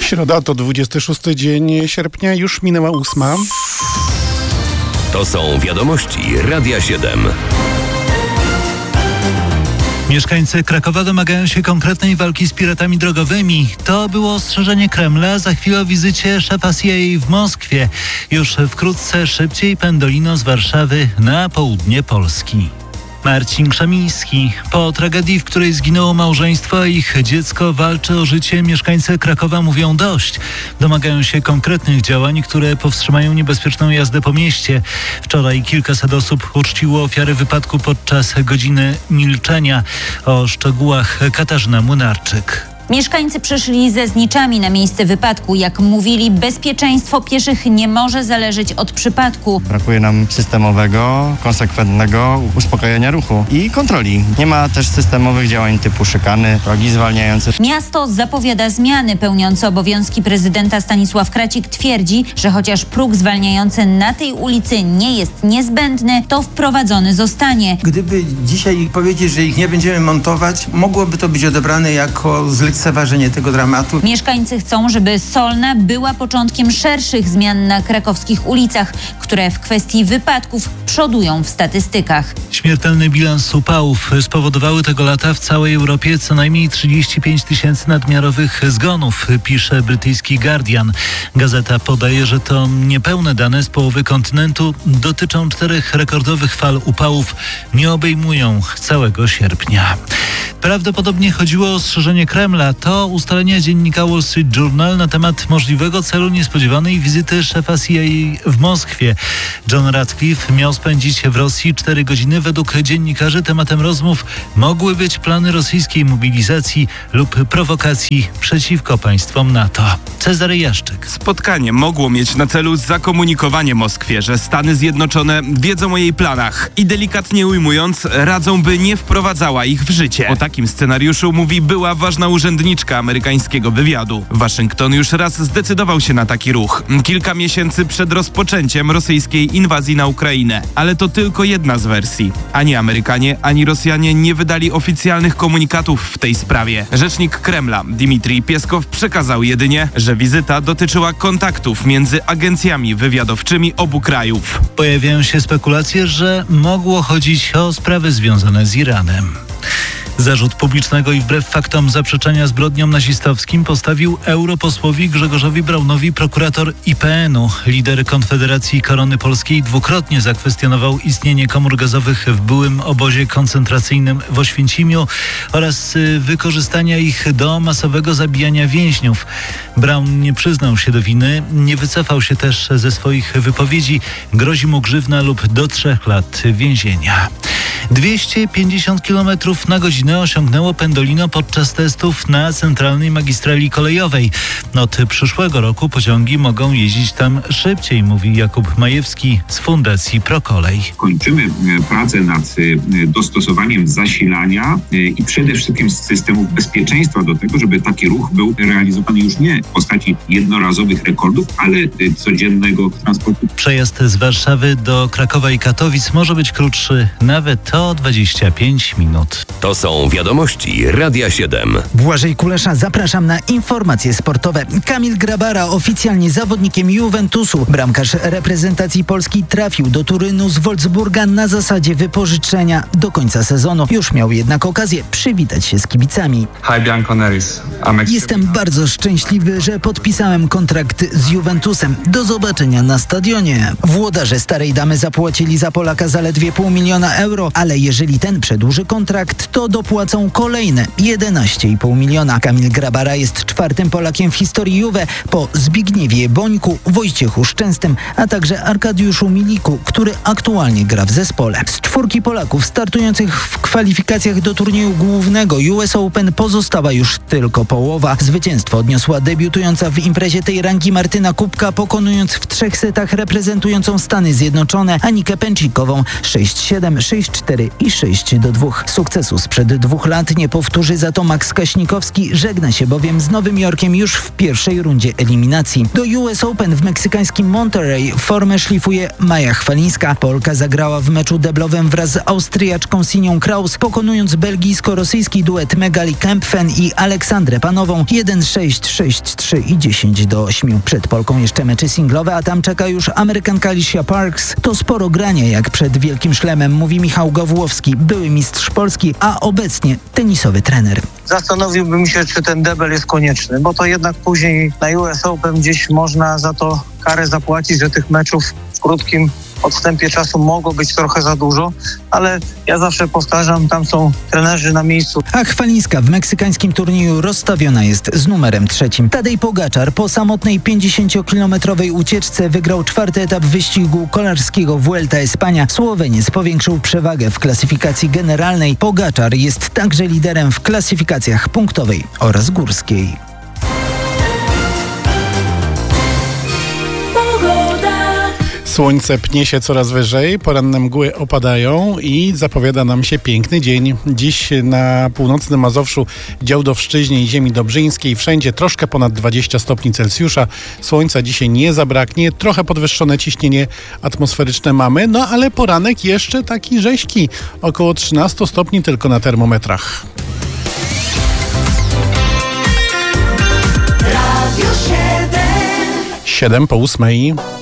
Środa to 26 dzień sierpnia, już minęła 8. To są wiadomości Radia 7. Mieszkańcy Krakowa domagają się konkretnej walki z piratami drogowymi. To było ostrzeżenie Kremla za chwilę o wizycie szefa CIA w Moskwie. Już wkrótce szybciej pendolino z Warszawy na południe Polski. Marcin Krzemiński. Po tragedii, w której zginęło małżeństwo, a ich dziecko walczy o życie, mieszkańcy Krakowa mówią dość. Domagają się konkretnych działań, które powstrzymają niebezpieczną jazdę po mieście. Wczoraj kilkaset osób uczciło ofiary wypadku podczas godziny milczenia. O szczegółach Katarzyna Młynarczyk. Mieszkańcy przyszli ze zniczami na miejsce wypadku. Jak mówili, bezpieczeństwo pieszych nie może zależeć od przypadku. Brakuje nam systemowego, konsekwentnego uspokajania ruchu i kontroli. Nie ma też systemowych działań typu szykany, progi zwalniające. Miasto zapowiada zmiany. Pełniący obowiązki prezydenta Stanisław Kracik twierdzi, że chociaż próg zwalniający na tej ulicy nie jest niezbędny, to wprowadzony zostanie. Gdyby dzisiaj powiedzieć, że ich nie będziemy montować, mogłoby to być odebrane jako zlekceważenie tego dramatu. Mieszkańcy chcą, żeby Solna była początkiem szerszych zmian na krakowskich ulicach, które w kwestii wypadków przodują w statystykach. Śmiertelny bilans upałów spowodowały tego lata w całej Europie co najmniej 35 000 nadmiarowych zgonów, pisze brytyjski Guardian. Gazeta podaje, że to niepełne dane z połowy kontynentu dotyczą 4 rekordowych fal upałów, nie obejmują całego sierpnia. Prawdopodobnie chodziło o ostrzeżenie Kremla. To ustalenia dziennika Wall Street Journal na temat możliwego celu niespodziewanej wizyty szefa CIA w Moskwie. John Ratcliffe miał spędzić w Rosji 4 godziny. Według dziennikarzy tematem rozmów mogły być plany rosyjskiej mobilizacji lub prowokacji przeciwko państwom NATO. Cezary Jaszczyk. Spotkanie mogło mieć na celu zakomunikowanie Moskwie, że Stany Zjednoczone wiedzą o jej planach i delikatnie ujmując, radzą, by nie wprowadzała ich w życie. O takim scenariuszu mówi była ważna urzędniczka amerykańskiego wywiadu. Waszyngton już raz zdecydował się na taki ruch. Kilka miesięcy przed rozpoczęciem rosyjskiej inwazji na Ukrainę. Ale to tylko jedna z wersji. Ani Amerykanie, ani Rosjanie nie wydali oficjalnych komunikatów w tej sprawie. Rzecznik Kremla Dmitrij Pieskow przekazał jedynie, że wizyta dotyczyła kontaktów między agencjami wywiadowczymi obu krajów. Pojawiają się spekulacje, że mogło chodzić o sprawy związane z Iranem. Zarzut publicznego i wbrew faktom zaprzeczenia zbrodniom nazistowskim postawił europosłowi Grzegorzowi Braunowi prokurator IPN-u. Lider Konfederacji Korony Polskiej dwukrotnie zakwestionował istnienie komór gazowych w byłym obozie koncentracyjnym w Oświęcimiu oraz wykorzystania ich do masowego zabijania więźniów. Braun nie przyznał się do winy, nie wycofał się też ze swoich wypowiedzi. Grozi mu grzywna lub do 3 lat więzienia. 250 km na godzinę osiągnęło pendolino podczas testów na centralnej magistrali kolejowej. Od przyszłego roku pociągi mogą jeździć tam szybciej, mówi Jakub Majewski z Fundacji Prokolej. Kończymy pracę nad dostosowaniem zasilania i przede wszystkim systemów bezpieczeństwa do tego, żeby taki ruch był realizowany już nie w postaci jednorazowych rekordów, ale codziennego transportu. Przejazd z Warszawy do Krakowa i Katowic może być krótszy nawet o 25 minut. To są wiadomości Radia 7. Błażej Kulesza, zapraszam na informacje sportowe. Kamil Grabara oficjalnie zawodnikiem Juventusu. Bramkarz reprezentacji Polski trafił do Turynu z Wolfsburga na zasadzie wypożyczenia do końca sezonu. Już miał jednak okazję przywitać się z kibicami. Jestem bardzo szczęśliwy, że podpisałem kontrakt z Juventusem. Do zobaczenia na stadionie. Włodarze Starej Damy zapłacili za Polaka zaledwie €500 000, ale jeżeli ten przedłuży kontrakt, to dopłacą kolejne 11,5 miliona. Kamil Grabara jest 4. Polakiem w historii Juve po Zbigniewie Bońku, Wojciechu Szczęsnym, a także Arkadiuszu Miliku, który aktualnie gra w zespole. Z 4 Polaków startujących w kwalifikacjach do turnieju głównego US Open pozostała już tylko połowa. Zwycięstwo odniosła debiutująca w imprezie tej rangi Martyna Kubka, pokonując w 3 setach reprezentującą Stany Zjednoczone Anikę Pęczikową 6-7, 6-4, 4 i 6-2. Sukcesu sprzed 2 lat nie powtórzy za to Max Kaśnikowski, żegna się bowiem z Nowym Jorkiem już w pierwszej rundzie eliminacji. Do US Open w meksykańskim Monterrey formę szlifuje Maja Chwalińska. Polka zagrała w meczu deblowym wraz z Austriaczką Sinią Kraus, pokonując belgijsko-rosyjski duet Megali Kempfen i Aleksandrę Panową 1-6, 6-3 i 10-8. Przed Polką jeszcze mecze singlowe, a tam czeka już Amerykanka Alicia Parks. To sporo grania jak przed Wielkim Szlemem, mówi Michał Gawłowski, były mistrz Polski, a obecnie tenisowy trener. Zastanowiłbym się, czy ten debel jest konieczny, bo to jednak później na US Open gdzieś można za to karę zapłacić, że tych meczów w krótkim odstępie czasu mogło być trochę za dużo, ale ja zawsze powtarzam, tam są trenerzy na miejscu. A Chwalińska w meksykańskim turnieju rozstawiona jest z numerem 3. Tadej Pogaczar po samotnej 50-kilometrowej ucieczce wygrał 4. etap wyścigu kolarskiego Vuelta Espania. Słoweniec powiększył przewagę w klasyfikacji generalnej. Pogaczar jest także liderem w klasyfikacjach punktowej oraz górskiej. Słońce pnie się coraz wyżej, poranne mgły opadają i zapowiada nam się piękny dzień. Dziś na północnym Mazowszu, Działdowszczyźnie i ziemi dobrzyńskiej wszędzie troszkę ponad 20 stopni Celsjusza. Słońca dzisiaj nie zabraknie, trochę podwyższone ciśnienie atmosferyczne mamy, no ale poranek jeszcze taki rzeźki, około 13 stopni tylko na termometrach. Radio 7. 7 po 8.